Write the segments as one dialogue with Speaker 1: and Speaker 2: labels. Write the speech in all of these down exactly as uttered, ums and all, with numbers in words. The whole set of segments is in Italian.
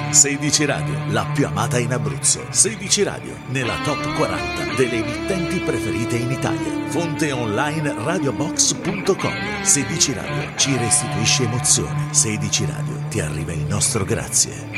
Speaker 1: sedici Radio, la più amata in Abruzzo. sedici Radio, nella top quaranta delle emittenti preferite in Italia. Fonte online radiobox punto com. sedici Radio ci restituisce emozione. sedici Radio, ti arriva il nostro grazie.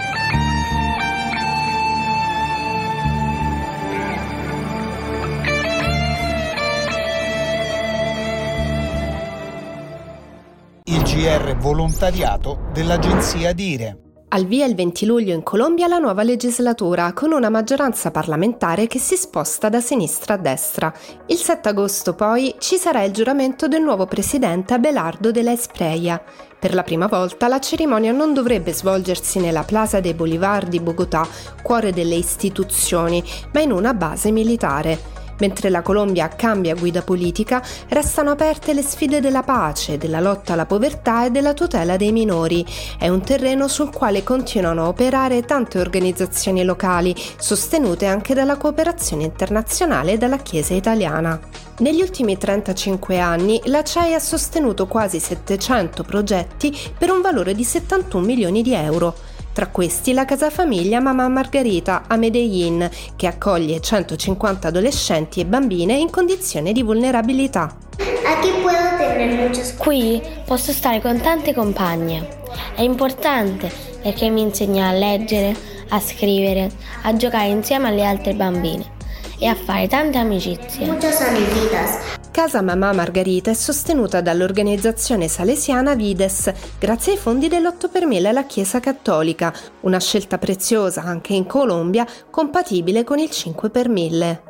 Speaker 2: Il G R volontariato dell'agenzia Dire.
Speaker 3: Al via il venti luglio in Colombia la nuova legislatura, con una maggioranza parlamentare che si sposta da sinistra a destra. Il sette agosto poi ci sarà il giuramento del nuovo presidente Abelardo de la Espriella. Per la prima volta la cerimonia non dovrebbe svolgersi nella Plaza de Bolívar di Bogotà, cuore delle istituzioni, ma in una base militare. Mentre la Colombia cambia guida politica, restano aperte le sfide della pace, della lotta alla povertà e della tutela dei minori. È un terreno sul quale continuano a operare tante organizzazioni locali, sostenute anche dalla cooperazione internazionale e dalla Chiesa italiana. Negli ultimi trentacinque anni la C E I ha sostenuto quasi settecento progetti per un valore di settantuno milioni di euro. Tra questi la casa famiglia Mamma Margarita a Medellín, che accoglie centocinquanta adolescenti e bambine in condizione di vulnerabilità.
Speaker 4: Qui posso stare con tante compagne. È importante perché mi insegna a leggere, a scrivere, a giocare insieme alle altre bambine e a fare tante amicizie.
Speaker 3: Casa Mamma Margarita è sostenuta dall'organizzazione salesiana Vides, grazie ai fondi dell'otto per mille alla Chiesa Cattolica, una scelta preziosa anche in Colombia, compatibile con il cinque per mille.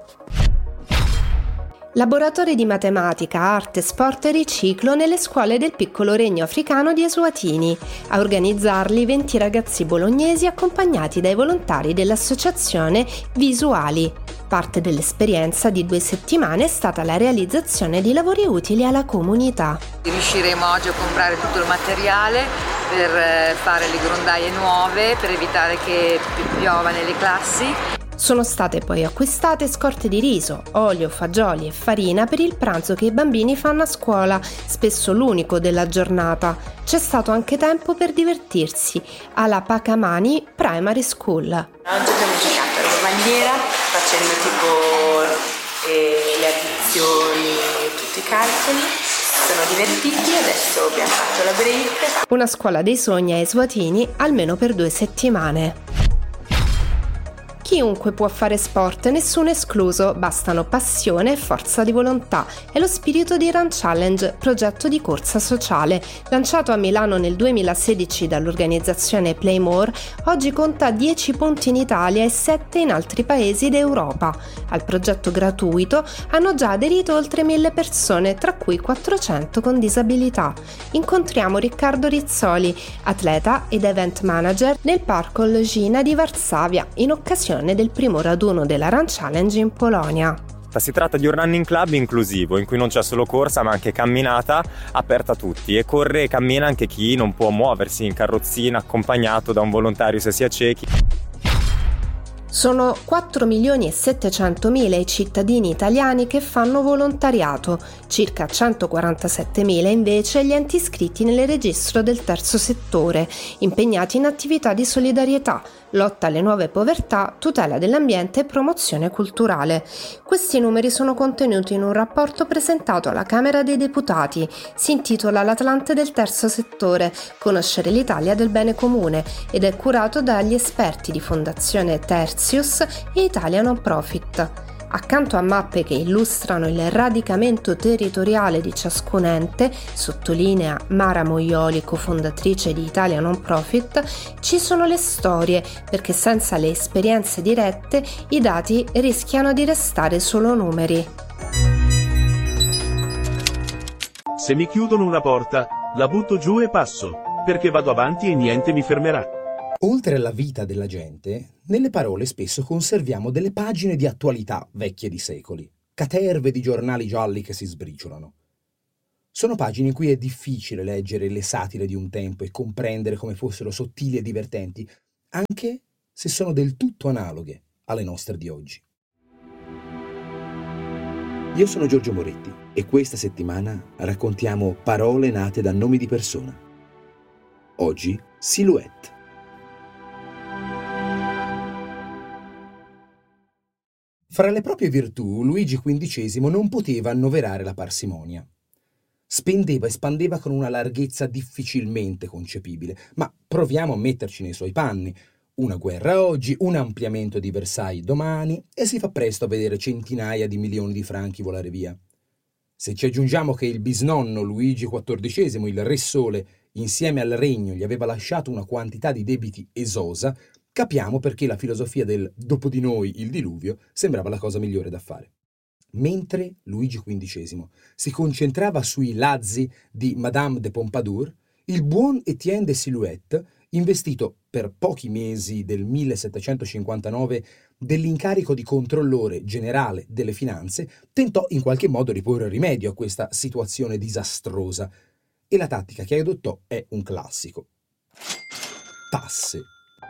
Speaker 3: Laboratori di matematica, arte, sport e riciclo nelle scuole del piccolo regno africano di Eswatini. A organizzarli venti ragazzi bolognesi accompagnati dai volontari dell'associazione Visuali. Parte dell'esperienza di due settimane è stata la realizzazione di lavori utili alla comunità.
Speaker 5: Riusciremo oggi a comprare tutto il materiale per fare le grondaie nuove, per evitare che piova nelle classi.
Speaker 3: Sono state poi acquistate scorte di riso, olio, fagioli e farina per il pranzo che i bambini fanno a scuola, spesso l'unico della giornata. C'è stato anche tempo per divertirsi alla Pacamani Primary School.
Speaker 6: Oggi abbiamo giocato alla bandiera facendo tipo eh, le addizioni, tutti i calcoli. Sono divertiti, adesso abbiamo fatto la break.
Speaker 3: Una scuola dei sogni a Eswatini almeno per due settimane. Chiunque può fare sport, nessuno escluso, bastano passione e forza di volontà. È lo spirito di Run Challenge, progetto di corsa sociale. Lanciato a Milano nel duemilasedici dall'organizzazione Playmore, oggi conta dieci punti in Italia e sette in altri paesi d'Europa. Al progetto gratuito hanno già aderito oltre mille persone, tra cui quattrocento con disabilità. Incontriamo Riccardo Rizzoli, atleta ed event manager nel parco Logina di Varsavia, in occasione del primo raduno della Run Challenge in Polonia.
Speaker 7: Si tratta di un running club inclusivo in cui non c'è solo corsa ma anche camminata aperta a tutti, e corre e cammina anche chi non può muoversi in carrozzina accompagnato da un volontario se si è ciechi.
Speaker 3: Sono quattro milioni e settecentomila i cittadini italiani che fanno volontariato, circa centoquarantasettemila invece gli enti iscritti nel registro del terzo settore, impegnati in attività di solidarietà, lotta alle nuove povertà, tutela dell'ambiente e promozione culturale. Questi numeri sono contenuti in un rapporto presentato alla Camera dei Deputati. Si intitola L'Atlante del terzo settore, conoscere l'Italia del bene comune, ed è curato dagli esperti di Fondazione Tertius e Italia Non Profit. Accanto a mappe che illustrano il radicamento territoriale di ciascun ente, sottolinea Mara Moioli, cofondatrice di Italia Non Profit, ci sono le storie, perché senza le esperienze dirette i dati rischiano di restare solo numeri.
Speaker 8: Se mi chiudono una porta, la butto giù e passo, perché vado avanti e niente mi fermerà.
Speaker 9: Oltre alla vita della gente, nelle parole spesso conserviamo delle pagine di attualità vecchie di secoli, caterve di giornali gialli che si sbriciolano. Sono pagine in cui è difficile leggere le satire di un tempo e comprendere come fossero sottili e divertenti, anche se sono del tutto analoghe alle nostre di oggi. Io sono Giorgio Moretti e questa settimana raccontiamo parole nate da nomi di persona. Oggi, Silhouette. Fra le proprie virtù, Luigi quindicesimo non poteva annoverare la parsimonia. Spendeva e spandeva con una larghezza difficilmente concepibile, ma proviamo a metterci nei suoi panni. Una guerra oggi, un ampliamento di Versailles domani, e si fa presto a vedere centinaia di milioni di franchi volare via. Se ci aggiungiamo che il bisnonno Luigi quattordicesimo, il Re Sole, insieme al regno gli aveva lasciato una quantità di debiti esosa, capiamo perché la filosofia del dopo di noi il diluvio sembrava la cosa migliore da fare. Mentre Luigi quindicesimo si concentrava sui lazzi di Madame de Pompadour, il buon Étienne de Silhouette, investito per pochi mesi del millesettecentocinquantanove dell'incarico di controllore generale delle finanze, tentò in qualche modo di porre rimedio a questa situazione disastrosa, e la tattica che adottò è un classico. Tasse.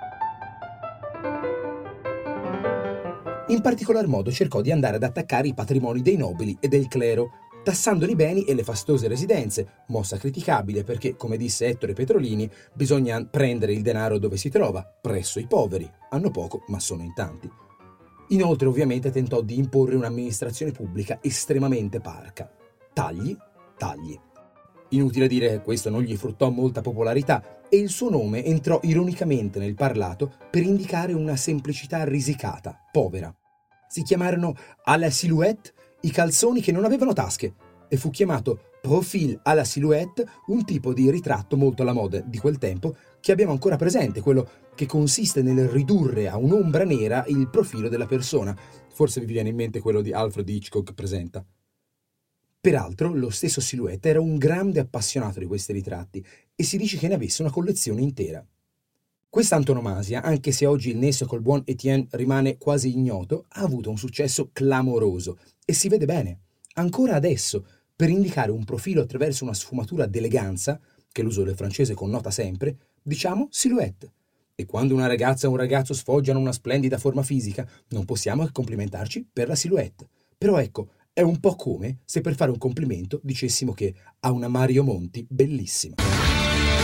Speaker 9: In particolar modo cercò di andare ad attaccare i patrimoni dei nobili e del clero, tassandone i beni e le fastose residenze, mossa criticabile perché, come disse Ettore Petrolini, bisogna prendere il denaro dove si trova, presso i poveri. Hanno poco, ma sono in tanti. Inoltre, ovviamente, tentò di imporre un'amministrazione pubblica estremamente parca. Tagli, tagli. Inutile dire che questo non gli fruttò molta popolarità e il suo nome entrò ironicamente nel parlato per indicare una semplicità risicata, povera. Si chiamarono à la Silhouette i calzoni che non avevano tasche, e fu chiamato profil à la Silhouette un tipo di ritratto molto alla moda di quel tempo che abbiamo ancora presente, quello che consiste nel ridurre a un'ombra nera il profilo della persona. Forse vi viene in mente quello di Alfred Hitchcock presenta. Peraltro, lo stesso Silhouette era un grande appassionato di questi ritratti e si dice che ne avesse una collezione intera. Questa antonomasia, anche se oggi il nesso col buon Étienne rimane quasi ignoto, ha avuto un successo clamoroso e si vede bene. Ancora adesso, per indicare un profilo attraverso una sfumatura d'eleganza, che l'uso del francese connota sempre, diciamo Silhouette. E quando una ragazza o un ragazzo sfoggiano una splendida forma fisica, non possiamo che complimentarci per la Silhouette. Però ecco, è un po' come se per fare un complimento dicessimo che ha una Mario Monti bellissima.